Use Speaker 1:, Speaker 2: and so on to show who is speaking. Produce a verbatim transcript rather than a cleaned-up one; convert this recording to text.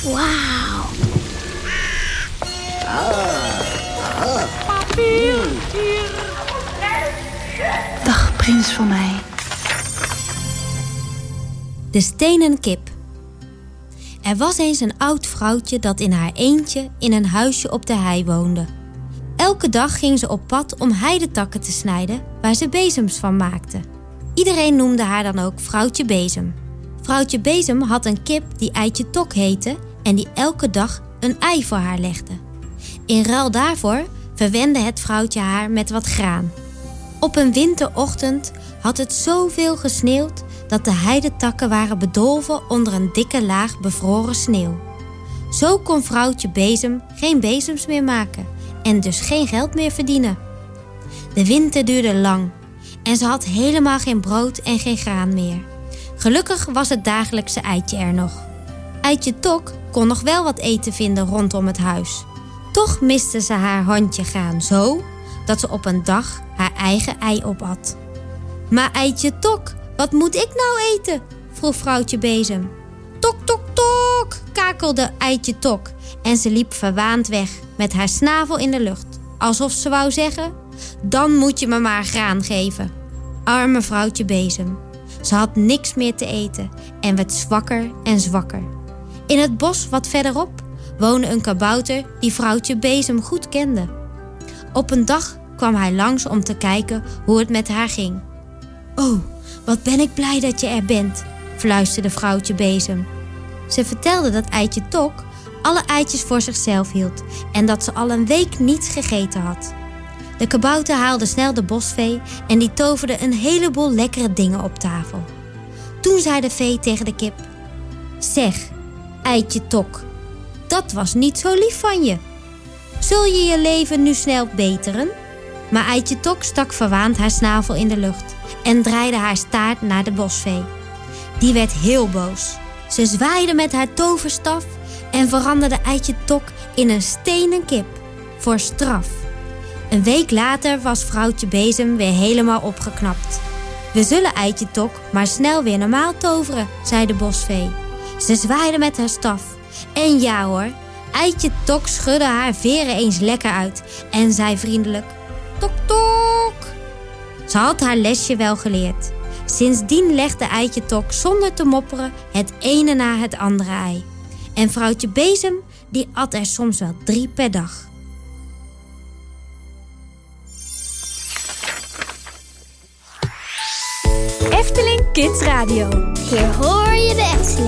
Speaker 1: Wauw. Dag, prins van mij.
Speaker 2: De stenen kip. Er was eens een oud vrouwtje dat in haar eentje in een huisje op de hei woonde. Elke dag ging ze op pad om heidetakken te snijden waar ze bezems van maakte. Iedereen noemde haar dan ook vrouwtje Bezem. Vrouwtje Bezem had een kip die Eitje Tok heette en die elke dag een ei voor haar legde. In ruil daarvoor verwende het vrouwtje haar met wat graan. Op een winterochtend had het zoveel gesneeuwd dat de heidetakken waren bedolven onder een dikke laag bevroren sneeuw. Zo kon vrouwtje Bezem geen bezems meer maken en dus geen geld meer verdienen. De winter duurde lang en ze had helemaal geen brood en geen graan meer. Gelukkig was het dagelijkse Eitje er nog. Eitje Tok kon nog wel wat eten vinden rondom het huis. Toch miste ze haar handje graan zo dat ze op een dag haar eigen ei opat. Maar Eitje Tok, wat moet ik nou eten? Vroeg vrouwtje Bezem. Tok, tok, tok, kakelde Eitje Tok en ze liep verwaand weg met haar snavel in de lucht. Alsof ze wou zeggen, dan moet je me maar graan geven. Arme vrouwtje Bezem. Ze had niks meer te eten en werd zwakker en zwakker. In het bos wat verderop woonde een kabouter die vrouwtje Bezem goed kende. Op een dag kwam hij langs om te kijken hoe het met haar ging. Oh, wat ben ik blij dat je er bent, fluisterde vrouwtje Bezem. Ze vertelde dat Eitje Tok alle eitjes voor zichzelf hield en dat ze al een week niets gegeten had. De kabouter haalde snel de bosvee en die toverde een heleboel lekkere dingen op tafel. Toen zei de vee tegen de kip: Zeg, Eitje Tok, dat was niet zo lief van je. Zul je je leven nu snel beteren? Maar Eitje Tok stak verwaand haar snavel in de lucht en draaide haar staart naar de bosvee. Die werd heel boos. Ze zwaaide met haar toverstaf en veranderde Eitje Tok in een stenen kip, voor straf. Een week later was vrouwtje Bezem weer helemaal opgeknapt. We zullen Eitje Tok maar snel weer normaal toveren, zei de bosvee. Ze zwaaide met haar staf. En ja hoor, Eitje Tok schudde haar veren eens lekker uit en zei vriendelijk: Tok, tok. Ze had haar lesje wel geleerd. Sindsdien legde Eitje Tok zonder te mopperen het ene na het andere ei. En vrouwtje Bezem, die at er soms wel drie per dag.
Speaker 3: Efteling Kids Radio. Hier hoor je de Efteling.